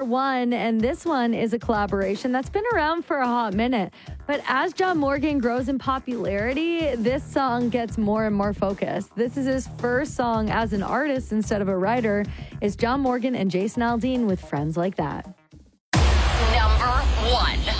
one, and this one is a collaboration that's been around for a hot minute. But as John Morgan grows in popularity, this song gets more and more focused. This is his first song as an artist instead of a writer. It's John Morgan and Jason Aldean with Friends Like That. Number 1.